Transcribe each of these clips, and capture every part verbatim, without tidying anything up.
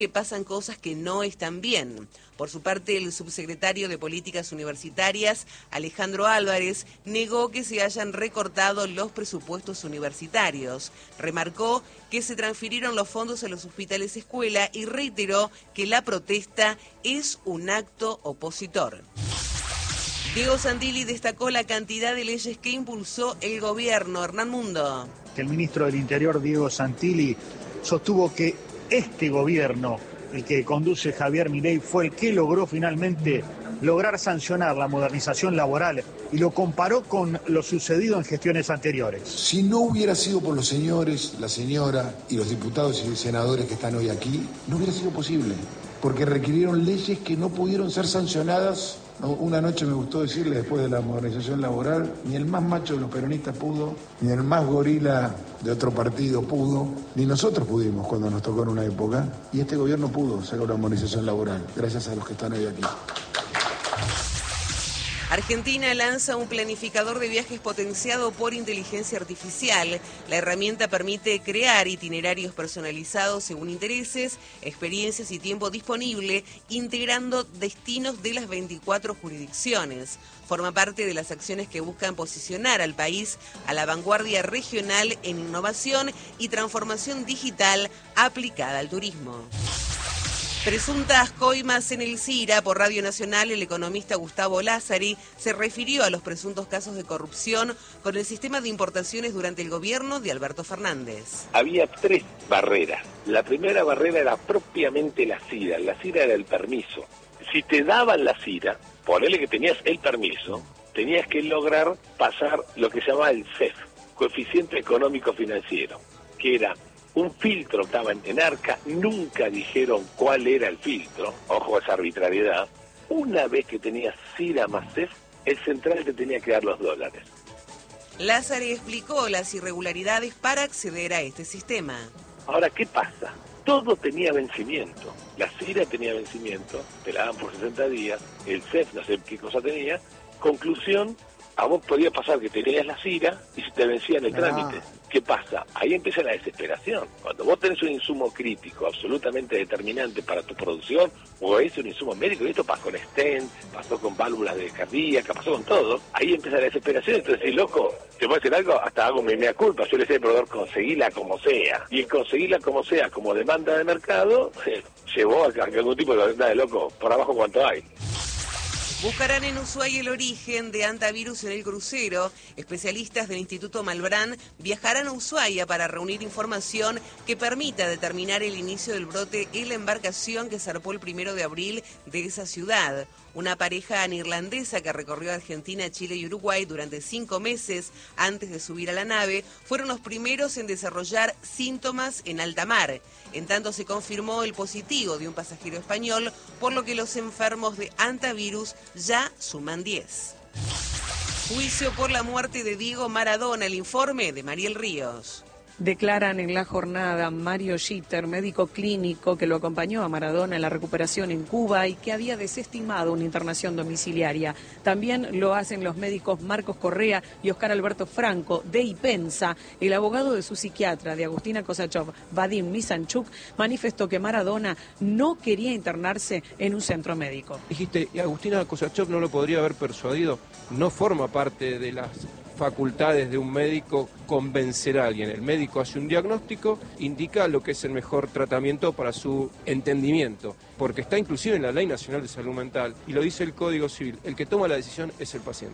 que pasan cosas que no están bien. Por su parte, el subsecretario de Políticas Universitarias, Alejandro Álvarez, negó que se hayan recortado los presupuestos universitarios. Remarcó que se transfirieron los fondos a los hospitales escuela y reiteró que la protesta es un acto opositor. Diego Santilli destacó la cantidad de leyes que impulsó el gobierno. Hernán Mundo. El ministro del Interior, Diego Santilli, sostuvo que este gobierno, el que conduce Javier Milei, fue el que logró finalmente lograr sancionar la modernización laboral y lo comparó con lo sucedido en gestiones anteriores. Si no hubiera sido por los señores, la señora y los diputados y senadores que están hoy aquí, no hubiera sido posible, porque requirieron leyes que no pudieron ser sancionadas. Una noche me gustó decirle, después de la modernización laboral, ni el más macho de los peronistas pudo, ni el más gorila de otro partido pudo, ni nosotros pudimos cuando nos tocó en una época, y este gobierno pudo sacar una modernización laboral, gracias a los que están hoy aquí. Argentina lanza un planificador de viajes potenciado por inteligencia artificial. La herramienta permite crear itinerarios personalizados según intereses, experiencias y tiempo disponible, integrando destinos de las veinticuatro jurisdicciones. Forma parte de las acciones que buscan posicionar al país a la vanguardia regional en innovación y transformación digital aplicada al turismo. Presuntas coimas en el CIRA. Por Radio Nacional, el economista Gustavo Lázari se refirió a los presuntos casos de corrupción con el sistema de importaciones durante el gobierno de Alberto Fernández. Había tres barreras. La primera barrera era propiamente la CIRA. La CIRA era el permiso. Si te daban la CIRA, ponele que tenías el permiso, tenías que lograr pasar lo que se llamaba el C E F, coeficiente económico financiero, que era un filtro. Estaba en Arca, nunca dijeron cuál era el filtro, ojo a esa arbitrariedad. Una vez que tenías CIRA más C E F, el central te tenía que dar los dólares. Lázari explicó las irregularidades para acceder a este sistema. Ahora, ¿qué pasa? Todo tenía vencimiento. La CIRA tenía vencimiento, te la daban por sesenta días, el C E F no sé qué cosa tenía. Conclusión, a vos podía pasar que tenías la CIRA y se te vencía en el trámite. Ah. ¿Qué pasa? Ahí empieza la desesperación. Cuando vos tenés un insumo crítico absolutamente determinante para tu producción, o es un insumo médico, y esto pasó con stent, pasó con válvulas de cardíaca, pasó con todo, ahí empieza la desesperación. Entonces, sí, loco, ¿te puedo decir algo? Hasta hago mi mea culpa. Yo le decía al proveedor, conseguirla como sea. Y el conseguirla como sea, como demanda de mercado, eh, llevó a que algún tipo de de loco, por abajo cuánto hay. Buscarán en Ushuaia el origen de hantavirus en el crucero. Especialistas del Instituto Malbrán viajarán a Ushuaia para reunir información que permita determinar el inicio del brote en la embarcación que zarpó el primero de abril de esa ciudad. Una pareja neerlandesa que recorrió Argentina, Chile y Uruguay durante cinco meses antes de subir a la nave fueron los primeros en desarrollar síntomas en alta mar. En tanto, se confirmó el positivo de un pasajero español, por lo que los enfermos de hantavirus ya suman diez. Juicio por la muerte de Diego Maradona. El informe de Mariel Ríos. Declaran en la jornada Mario Schitter, médico clínico que lo acompañó a Maradona en la recuperación en Cuba y que había desestimado una internación domiciliaria. También lo hacen los médicos Marcos Correa y Oscar Alberto Franco de IPENSA. El abogado de su psiquiatra, de Agustina Kosachov, Vadim Misanchuk, manifestó que Maradona no quería internarse en un centro médico. Dijiste, Agustina Kosachov no lo podría haber persuadido. No forma parte de las facultades de un médico convencer a alguien. El médico hace un diagnóstico, indica lo que es el mejor tratamiento para su entendimiento, porque está inclusive en la Ley Nacional de Salud Mental y lo dice el Código Civil. El que toma la decisión es el paciente.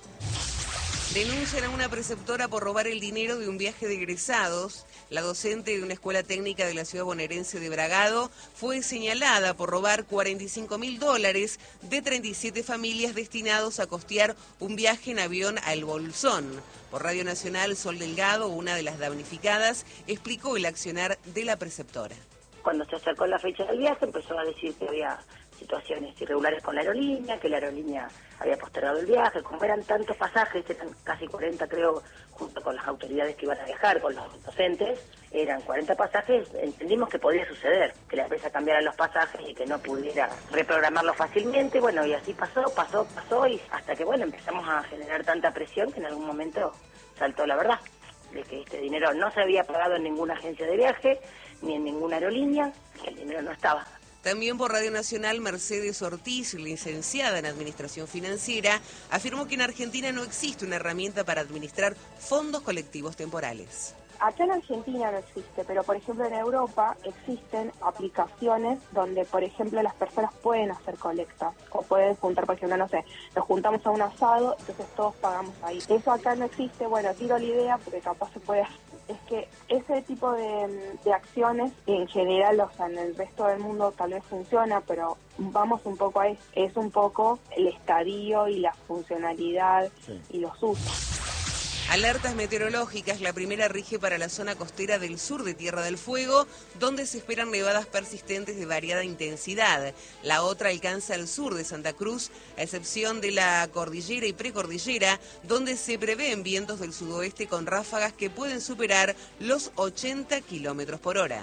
Denuncian a una preceptora por robar el dinero de un viaje de egresados. La docente de una escuela técnica de la ciudad bonaerense de Bragado fue señalada por robar cuarenta y cinco mil dólares de treinta y siete familias destinados a costear un viaje en avión a El Bolsón. Por Radio Nacional, Sol Delgado, una de las damnificadas, explicó el accionar de la preceptora. Cuando se acercó la fecha del viaje, empezó a decir que había situaciones irregulares con la aerolínea, que la aerolínea había postergado el viaje. Como eran tantos pasajes, eran casi cuarenta creo, junto con las autoridades que iban a viajar, con los docentes, eran cuarenta pasajes, entendimos que podía suceder, que la empresa cambiara los pasajes y que no pudiera reprogramarlo fácilmente. Bueno, y así pasó, pasó, pasó, y hasta que, bueno, empezamos a generar tanta presión que en algún momento saltó la verdad de que este dinero no se había pagado en ninguna agencia de viaje, ni en ninguna aerolínea, que el dinero no estaba. También por Radio Nacional, Mercedes Ortiz, licenciada en Administración Financiera, afirmó que en Argentina no existe una herramienta para administrar fondos colectivos temporales. Acá en Argentina no existe, pero por ejemplo en Europa existen aplicaciones donde, por ejemplo, las personas pueden hacer colecta o pueden juntar, por ejemplo, no sé, nos juntamos a un asado, entonces todos pagamos ahí. Eso acá no existe, bueno, tiro la idea porque capaz se puede hacer. Es que ese tipo de, de acciones en general, o sea, en el resto del mundo tal vez funciona, pero vamos un poco a eso, es un poco el estadio y la funcionalidad sí. y los usos. Alertas meteorológicas, la primera rige para la zona costera del sur de Tierra del Fuego, donde se esperan nevadas persistentes de variada intensidad. La otra alcanza al sur de Santa Cruz, a excepción de la cordillera y precordillera, donde se prevén vientos del sudoeste con ráfagas que pueden superar los ochenta kilómetros por hora.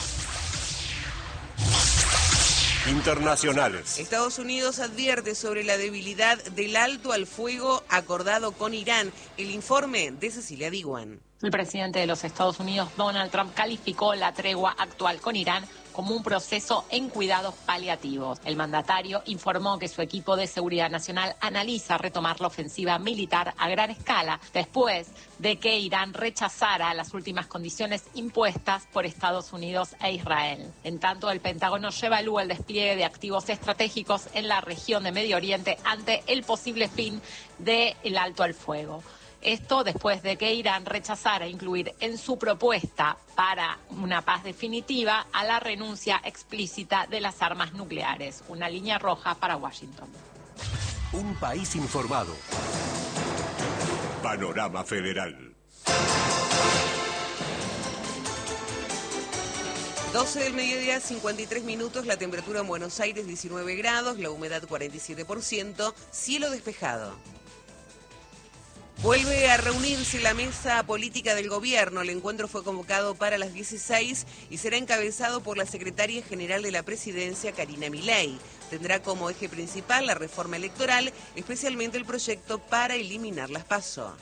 Internacionales. Estados Unidos advierte sobre la debilidad del alto al fuego acordado con Irán. El informe de Cecilia Diwan. El presidente de los Estados Unidos, Donald Trump, calificó la tregua actual con Irán como un proceso en cuidados paliativos. El mandatario informó que su equipo de seguridad nacional analiza retomar la ofensiva militar a gran escala después de que Irán rechazara las últimas condiciones impuestas por Estados Unidos e Israel. En tanto, el Pentágono evalúa el despliegue de activos estratégicos en la región de Medio Oriente ante el posible fin del alto al fuego. Esto después de que Irán rechazara incluir en su propuesta para una paz definitiva a la renuncia explícita de las armas nucleares, una línea roja para Washington. Un país informado. Panorama Federal. doce del mediodía, cincuenta y tres minutos, la temperatura en Buenos Aires diecinueve grados, la humedad cuarenta y siete por ciento, cielo despejado. Vuelve a reunirse la mesa política del gobierno. El encuentro fue convocado para las dieciséis y será encabezado por la secretaria general de la presidencia, Karina Milei. Tendrá como eje principal la reforma electoral, especialmente el proyecto para eliminar las PASO.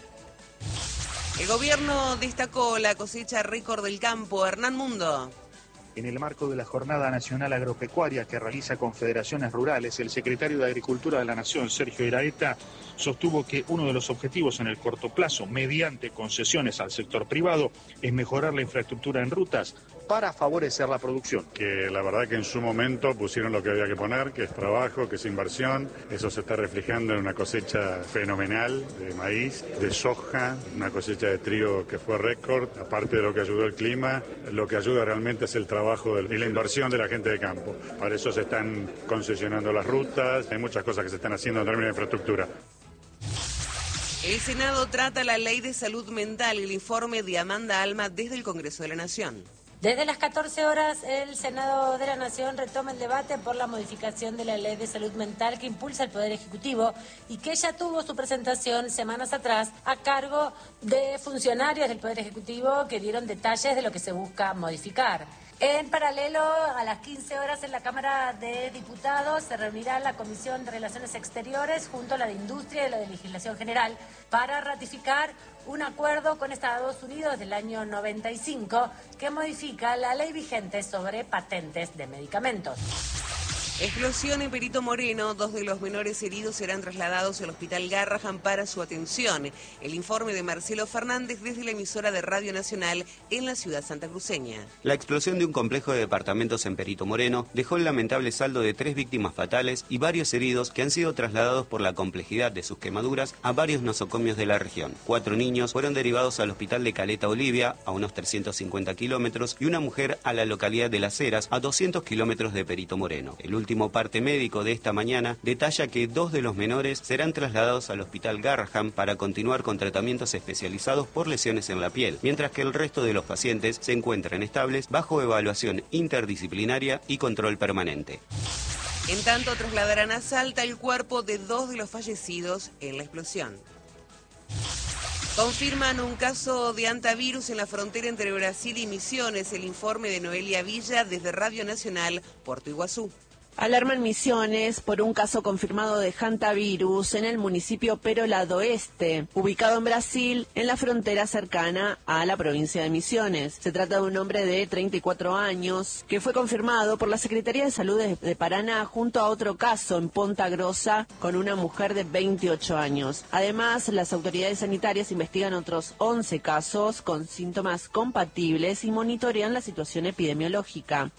El gobierno destacó la cosecha récord del campo. Hernán Mundo. En el marco de la Jornada Nacional Agropecuaria que realiza Confederaciones Rurales, el secretario de Agricultura de la Nación, Sergio Iraeta, sostuvo que uno de los objetivos en el corto plazo, mediante concesiones al sector privado, es mejorar la infraestructura en rutas para favorecer la producción. Que la verdad que en su momento pusieron lo que había que poner, que es trabajo, que es inversión. Eso se está reflejando en una cosecha fenomenal de maíz, de soja, una cosecha de trigo que fue récord. Aparte de lo que ayudó el clima, lo que ayuda realmente es el trabajo y la inversión de la gente de campo. Para eso se están concesionando las rutas, hay muchas cosas que se están haciendo en términos de infraestructura. El Senado trata la ley de salud mental, el informe de Amanda Alma desde el Congreso de la Nación. Desde las catorce horas, el Senado de la Nación retoma el debate por la modificación de la Ley de Salud Mental que impulsa el Poder Ejecutivo y que ya tuvo su presentación semanas atrás a cargo de funcionarios del Poder Ejecutivo que dieron detalles de lo que se busca modificar. En paralelo, a las quince horas en la Cámara de Diputados se reunirá la Comisión de Relaciones Exteriores junto a la de Industria y la de Legislación General para ratificar un acuerdo con Estados Unidos del año noventa y cinco que modifica la ley vigente sobre patentes de medicamentos. Explosión en Perito Moreno. Dos de los menores heridos serán trasladados al Hospital Garrahan para su atención. El informe de Marcelo Fernández desde la emisora de Radio Nacional en la ciudad santacruceña. La explosión de un complejo de departamentos en Perito Moreno dejó el lamentable saldo de tres víctimas fatales y varios heridos que han sido trasladados por la complejidad de sus quemaduras a varios nosocomios de la región. Cuatro niños fueron derivados al hospital de Caleta Olivia, a unos trescientos cincuenta kilómetros, y una mujer a la localidad de Las Heras, a doscientos kilómetros de Perito Moreno. El último parte médico de esta mañana detalla que dos de los menores serán trasladados al Hospital Garrahan para continuar con tratamientos especializados por lesiones en la piel, mientras que el resto de los pacientes se encuentran estables bajo evaluación interdisciplinaria y control permanente. En tanto, trasladarán a Salta el cuerpo de dos de los fallecidos en la explosión. Confirman un caso de hantavirus en la frontera entre Brasil y Misiones. El informe de Noelia Villa desde Radio Nacional, Puerto Iguazú. Alarma en Misiones por un caso confirmado de hantavirus en el municipio Perola do Oeste, ubicado en Brasil, en la frontera cercana a la provincia de Misiones. Se trata de un hombre de treinta y cuatro años que fue confirmado por la Secretaría de Salud de, de Paraná junto a otro caso en Ponta Grossa con una mujer de veintiocho años. Además, las autoridades sanitarias investigan otros once casos con síntomas compatibles y monitorean la situación epidemiológica.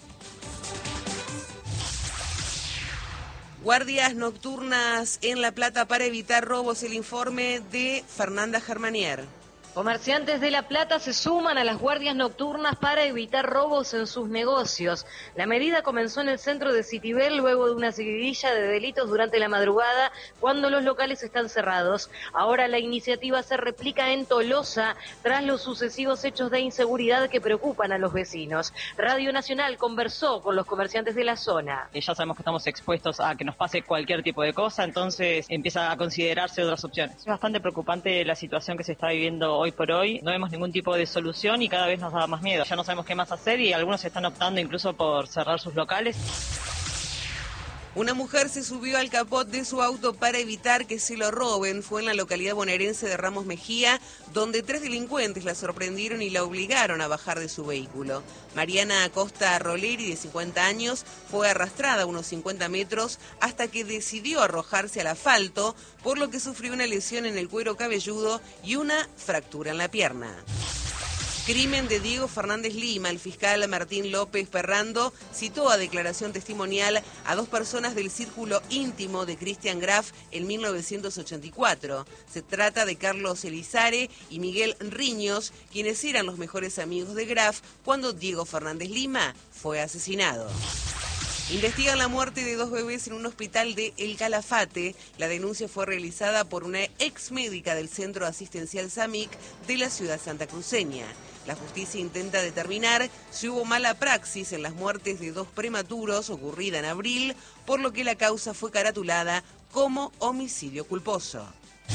Guardias nocturnas en La Plata para evitar robos. El informe de Fernanda Germanier. Comerciantes de La Plata se suman a las guardias nocturnas para evitar robos en sus negocios. La medida comenzó en el centro de Citibel luego de una seguidilla de delitos durante la madrugada cuando los locales están cerrados. Ahora la iniciativa se replica en Tolosa tras los sucesivos hechos de inseguridad que preocupan a los vecinos. Radio Nacional conversó con los comerciantes de la zona. Ya sabemos que estamos expuestos a que nos pase cualquier tipo de cosa, entonces empieza a considerarse otras opciones. Es bastante preocupante la situación que se está viviendo hoy por hoy. No vemos ningún tipo de solución y cada vez nos da más miedo. Ya no sabemos qué más hacer y algunos están optando incluso por cerrar sus locales. Una mujer se subió al capot de su auto para evitar que se lo roben. Fue en la localidad bonaerense de Ramos Mejía, donde tres delincuentes la sorprendieron y la obligaron a bajar de su vehículo. Mariana Acosta Roleri, de cincuenta años, fue arrastrada unos cincuenta metros hasta que decidió arrojarse al asfalto, por lo que sufrió una lesión en el cuero cabelludo y una fractura en la pierna. Crimen de Diego Fernández Lima. El fiscal Martín López Ferrando citó a declaración testimonial a dos personas del círculo íntimo de Christian Graf en mil novecientos ochenta y cuatro. Se trata de Carlos Elizare y Miguel Riños, quienes eran los mejores amigos de Graf cuando Diego Fernández Lima fue asesinado. Investigan la muerte de dos bebés en un hospital de El Calafate. La denuncia fue realizada por una ex médica del Centro Asistencial SAMIC de la ciudad santacruceña. La justicia intenta determinar si hubo mala praxis en las muertes de dos prematuros ocurrida en abril, por lo que la causa fue caratulada como homicidio culposo.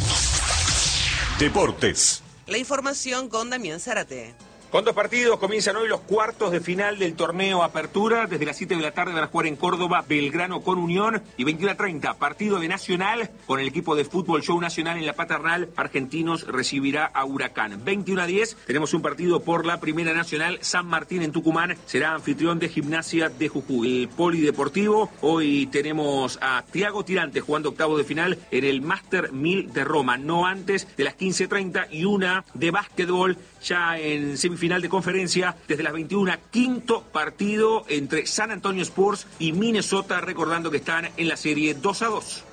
Deportes. La información con Damián Zárate. Con dos partidos comienzan hoy los cuartos de final del torneo Apertura. Desde las siete de la tarde van a jugar en Córdoba Belgrano con Unión y veintiuno a treinta partido de Nacional con el equipo de Fútbol Show Nacional en la Paternal. Argentinos recibirá a Huracán. veintiuno a diez tenemos un partido por la Primera Nacional. San Martín en Tucumán será anfitrión de Gimnasia de Jujuy. El Polideportivo, hoy tenemos a Thiago Tirante jugando octavo de final en el Master mil de Roma. No antes de las quince treinta y una de básquetbol ya en semifinal de conferencia desde las veintiuna, quinto partido entre San Antonio Spurs y Minnesota, recordando que están en la serie dos a dos.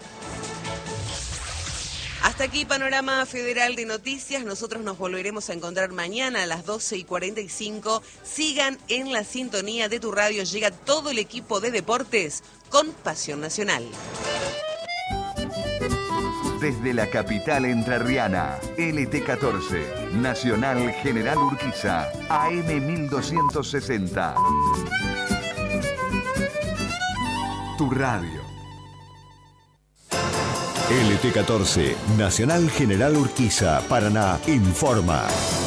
Hasta aquí Panorama Federal de Noticias. Nosotros nos volveremos a encontrar mañana a las doce y cuarenta y cinco. Sigan en la sintonía de tu radio. Llega todo el equipo de deportes con Pasión Nacional. Desde la capital entrerriana, L T catorce, Nacional General Urquiza, A M mil doscientos sesenta. Tu radio. L T catorce, Nacional General Urquiza, Paraná, informa.